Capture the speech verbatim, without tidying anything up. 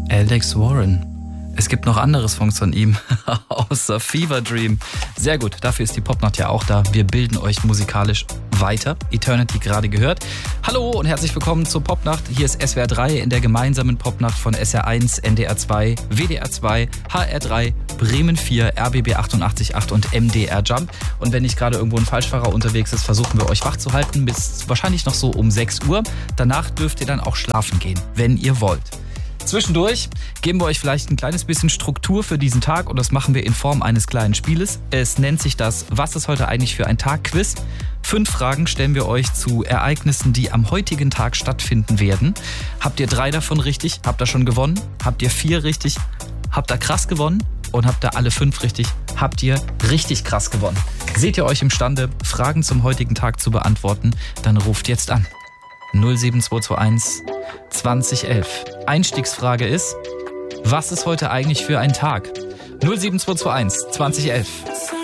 Alex Warren. Es gibt noch andere Songs von ihm, außer Fever Dream. Sehr gut, dafür ist die Popnacht ja auch da. Wir bilden euch musikalisch weiter. Eternity gerade gehört. Hallo und herzlich willkommen zur Popnacht. Hier ist S W R drei in der gemeinsamen Popnacht von S R eins, N D R zwei, W D R zwei, H R drei, Bremen vier, R B B achtundachtzig Komma acht und M D R Jump. Und wenn nicht gerade irgendwo ein Falschfahrer unterwegs ist, versuchen wir euch wach zu halten bis wahrscheinlich noch so um sechs Uhr. Danach dürft ihr dann auch schlafen gehen, wenn ihr wollt. Zwischendurch geben wir euch vielleicht ein kleines bisschen Struktur für diesen Tag und das machen wir in Form eines kleinen Spieles. Es nennt sich das Was ist heute eigentlich für ein Tag-Quiz. Fünf Fragen stellen wir euch zu Ereignissen, die am heutigen Tag stattfinden werden. Habt ihr drei davon richtig, habt ihr schon gewonnen. Habt ihr vier richtig, habt ihr krass gewonnen. Und habt ihr alle fünf richtig, habt ihr richtig krass gewonnen. Seht ihr euch imstande, Fragen zum heutigen Tag zu beantworten, dann ruft jetzt an. null sieben zwei zwei eins zwanzig elf. Einstiegsfrage ist, was ist heute eigentlich für ein Tag? null sieben zwei zwei eins zwanzig elf.